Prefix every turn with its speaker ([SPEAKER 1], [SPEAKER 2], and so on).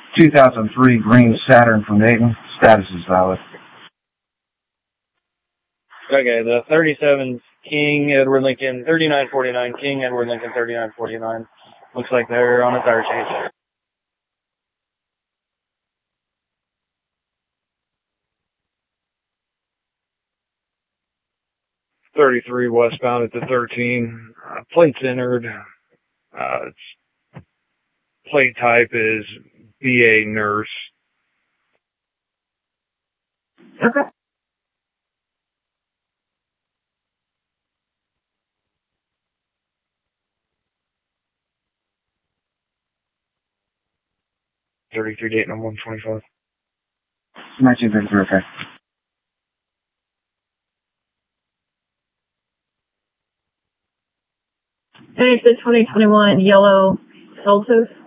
[SPEAKER 1] 2003 green Saturn from Dayton. Status is valid.
[SPEAKER 2] Okay, the 37's King Edward Lincoln 3949, King Edward Lincoln 3949. Looks like they're on a tire chase. .33 westbound at the 13. Plates entered. Plate type is BA Nurse.
[SPEAKER 3] Okay.
[SPEAKER 2] .33 Dayton on 125.
[SPEAKER 1] 1933, okay.
[SPEAKER 3] And it's the 2021 yellow Seltos.